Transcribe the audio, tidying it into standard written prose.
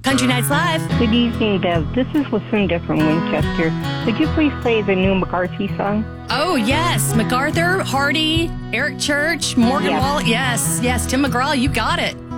Country Nights Live. Good evening, Bev. This is Lucinda from Winchester. Could you please play the new McCarthy song? Oh, yes. MacArthur, Hardy, Eric Church, Morgan Wallen. Yes, Tim McGraw, you got it.